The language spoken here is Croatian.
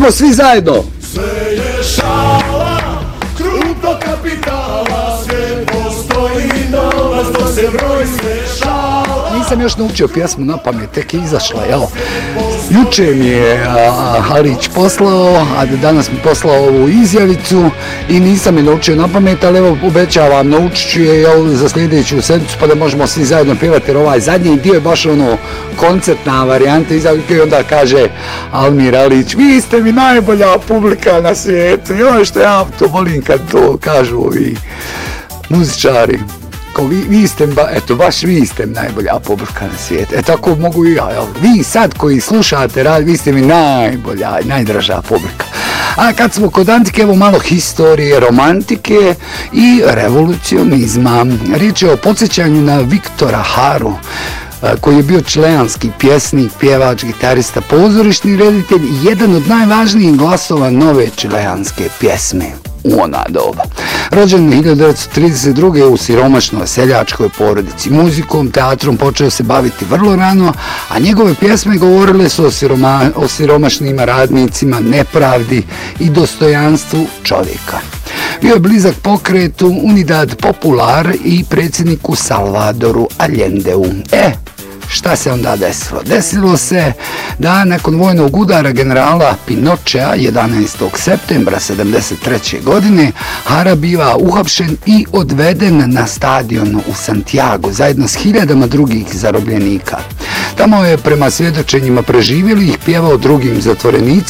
Ajmo svi zajedno. Sve je šala, krupnog kapitala, sve postoji novac, dok se broj sve šala. Nisam još naučio pjesmu na pamet, tek je izašla, jel? Juče mi je Halić poslao, a danas mi poslao ovu izjavicu i nisam je naučio na pamet, ali evo obećavam, naučit ću je za sljedeću sedmicu pa da možemo svi zajedno pjevati, jer ovaj zadnji dio je baš ono koncertna varijanta izjavike i onda kaže Almir Alić, vi ste mi najbolja publika na svijetu, joj što ja to volim kad to kažu ovi muzičari. Kao vi ste, eto baš vi ste najbolja publika na svijetu. Tako mogu i ja, jel? Vi sad koji slušate rad, vi ste mi najbolja, najdraža publika. A kad smo kod antike, evo malo historije, romantike i revolucionizma. Riječ je o podsjećanju na Viktora Haru, koji je bio čileanski pjesnik, pjevač, gitarista, pozorišni reditelj i jedan od najvažnijih glasova nove čileanske pjesme u ona doba. Rođen 1932. u siromašnoj seljačkoj porodici. Muzikom, teatrom počeo se baviti vrlo rano, a njegove pjesme govorile su o siromašnim radnicima, nepravdi i dostojanstvu čovjeka. Bio je blizak pokretu Unidad Popular i predsjedniku Salvadoru Allendeu. Šta se onda desilo? Desilo se da nakon vojnog udara generala Pinochea 11. septembra 1973. godine Hara biva uhapšen i odveden na stadion u Santiago zajedno s hiljadama drugih zarobljenika. Tamo je prema svjedočenjima preživjelih pjevao drugim zatvorenicima